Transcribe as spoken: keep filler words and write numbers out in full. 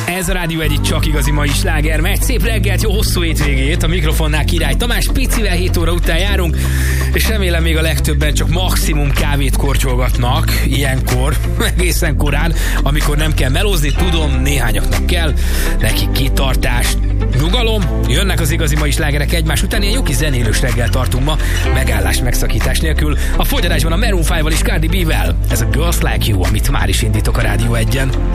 Ez a Rádió egy csak igazi mai sláger megy. Szép reggelt, jó hosszú hétvégét. A mikrofonnál Király Tamás, picivel hét óra után járunk, és remélem még a legtöbben csak maximum kávét kortyolgatnak ilyenkor, egészen korán, amikor nem kell melózni. Tudom, néhányaknak kell, nekik kitartás, nyugalom. Jönnek az igazi mai slágerek egymás után, ilyen jó kis zenélős reggel tartunk ma, megállás, megszakítás nélkül. A fogyarásban a Maroon ötvel és Cardi B-vel. Ez a Girls Like You, amit már is indítok a Rádió egyen.